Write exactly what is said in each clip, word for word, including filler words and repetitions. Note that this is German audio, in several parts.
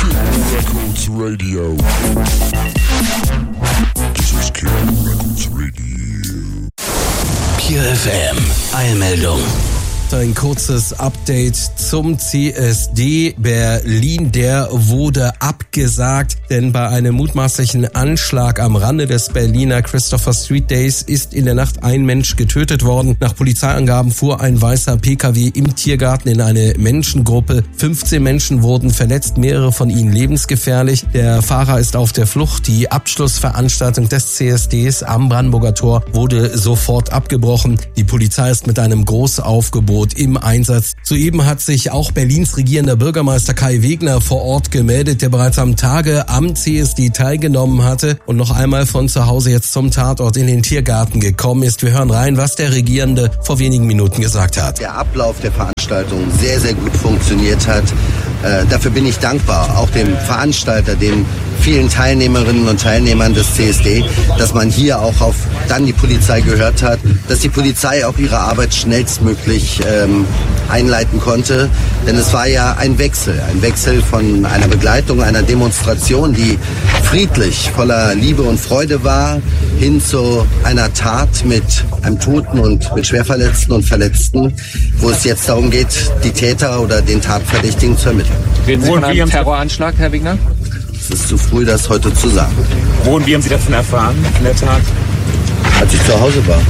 Records Radio. This is King Records Radio. Pure F M. Eilmeldung. Ein kurzes Update zum C S D Berlin. Der wurde abgesagt, denn bei einem mutmaßlichen Anschlag am Rande des Berliner Christopher Street Days ist in der Nacht ein Mensch getötet worden. Nach Polizeiangaben fuhr ein weißer P K W im Tiergarten in eine Menschengruppe. fünfzehn Menschen wurden verletzt, mehrere von ihnen lebensgefährlich. Der Fahrer ist auf der Flucht. Die Abschlussveranstaltung des C S Ds am Brandenburger Tor wurde sofort abgebrochen. Die Polizei ist mit einem Großaufgebot im Einsatz. Soeben hat sich auch Berlins regierender Bürgermeister Kai Wegner vor Ort gemeldet, der bereits am Tage am C S D teilgenommen hatte und noch einmal von zu Hause jetzt zum Tatort in den Tiergarten gekommen ist. Wir hören rein, was der Regierende vor wenigen Minuten gesagt hat. Der Ablauf der Veranstaltung sehr, sehr gut funktioniert hat. Äh, dafür bin ich dankbar, auch dem Veranstalter, den vielen Teilnehmerinnen und Teilnehmern des C S D, dass man hier auch auf dann die Polizei gehört hat, dass die Polizei auch ihre Arbeit schnellstmöglich ähm, einleiten konnte. Denn es war ja ein Wechsel, ein Wechsel von einer Begleitung, einer Demonstration, die friedlich, voller Liebe und Freude war, hin zu einer Tat mit einem Toten und mit Schwerverletzten und Verletzten, wo es jetzt darum geht, die Täter oder den Tatverdächtigen zu ermitteln. Reden Sie von einem Terroranschlag, Herr Wegner? Es ist zu früh, das heute zu sagen. Wo und wie haben Sie davon erfahren, in der Tat? Als ich zu Hause war.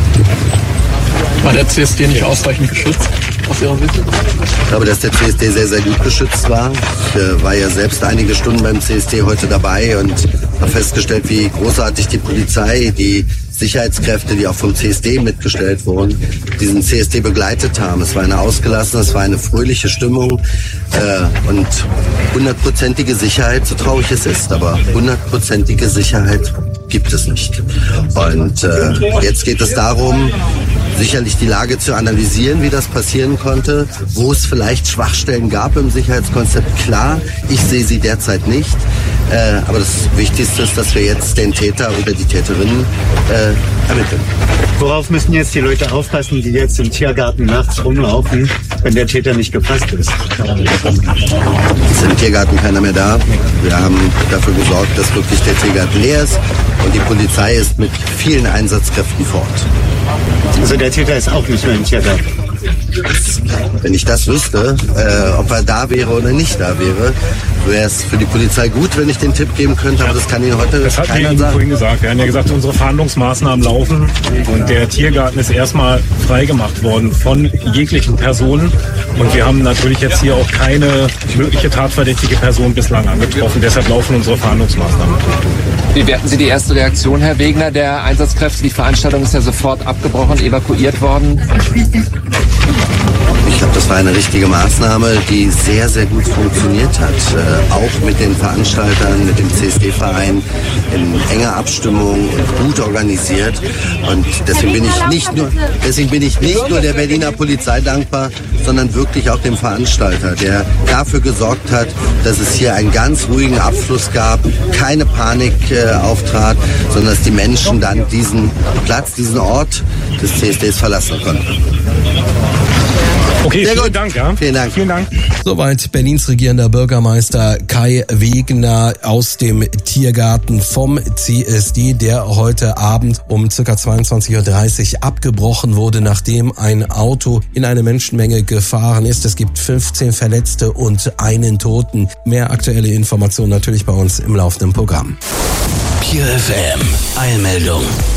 War der C S D nicht ausreichend geschützt, aus Ihrer Sicht? Ich glaube, dass der C S D sehr, sehr gut geschützt war. Ich äh, war ja selbst einige Stunden beim C S D heute dabei und habe festgestellt, wie großartig die Polizei, die Sicherheitskräfte, die auch vom C S D mitgestellt wurden, diesen C S D begleitet haben. Es war eine ausgelassene, es war eine fröhliche Stimmung äh, und hundertprozentige Sicherheit, so traurig es ist, aber hundertprozentige Sicherheit gibt es nicht. Und äh, jetzt geht es darum, sicherlich die Lage zu analysieren, wie das passieren konnte, wo es vielleicht Schwachstellen gab im Sicherheitskonzept. Klar, ich sehe sie derzeit nicht. Äh, aber das Wichtigste ist, dass wir jetzt den Täter oder die Täterinnen äh, ermitteln. Worauf müssen jetzt die Leute aufpassen, die jetzt im Tiergarten nachts rumlaufen, wenn der Täter nicht gefasst ist? Es ist im Tiergarten keiner mehr da. Wir haben dafür gesorgt, dass wirklich der Tiergarten leer ist und die Polizei ist mit vielen Einsatzkräften vor Ort. Also der Täter ist auch nicht mehr im Tiergarten? Wenn ich das wüsste, äh, ob er da wäre oder nicht da wäre, wäre es für die Polizei gut, wenn ich den Tipp geben könnte, aber das kann Ihnen heute das hat keiner Ihnen sagen. Vorhin gesagt. Wir haben ja gesagt, unsere Verhandlungsmaßnahmen laufen und der Tiergarten ist erstmal freigemacht worden von jeglichen Personen und wir haben natürlich jetzt hier auch keine mögliche tatverdächtige Person bislang angetroffen. Deshalb laufen unsere Verhandlungsmaßnahmen. Wie werten Sie die erste Reaktion, Herr Wegner, der Einsatzkräfte? Die Veranstaltung ist ja sofort abgebrochen, evakuiert worden. Ich glaube, das war eine richtige Maßnahme, die sehr, sehr gut funktioniert hat. Äh, auch mit den Veranstaltern, mit dem C S D-Verein in enger Abstimmung und gut organisiert. Und deswegen bin ich nicht nur, deswegen bin ich nicht nur der Berliner Polizei dankbar, sondern wirklich auch dem Veranstalter, der dafür gesorgt hat, dass es hier einen ganz ruhigen Abschluss gab, keine Panik äh, auftrat, sondern dass die Menschen dann diesen Platz, diesen Ort des C S Ds verlassen konnten. Okay, vielen Dank, ja. Vielen Dank. Vielen Dank. Soweit Berlins regierender Bürgermeister Kai Wegner aus dem Tiergarten vom C S D, der heute Abend um ca. zweiundzwanzig Uhr dreißig abgebrochen wurde, nachdem ein Auto in eine Menschenmenge gefahren ist. Es gibt fünfzehn Verletzte und einen Toten. Mehr aktuelle Informationen natürlich bei uns im laufenden Programm. Pure F M. Eilmeldung.